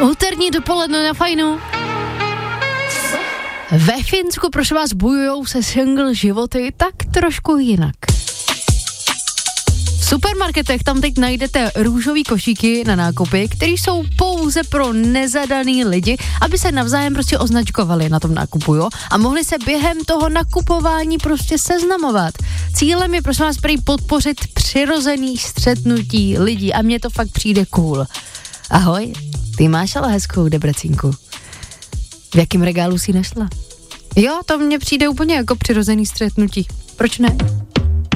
Úterní dopoledne na Fajnu. Ve Finsku, prosím vás, bojujou se single životy tak trošku jinak. V supermarketech tam teď najdete růžový košíky na nákupy, které jsou pouze pro nezadaný lidi, aby se navzájem prostě označkovali na tom nákupu, jo? A mohli se během toho nakupování prostě seznamovat. Cílem je, prosím vás, prý podpořit přirozený střetnutí lidí a mně to fakt přijde cool. Ahoj, ty máš ale hezkou debrecínku. V jakém regálu jsi našla? Jo, to mně přijde úplně jako přirozený střetnutí. Proč ne?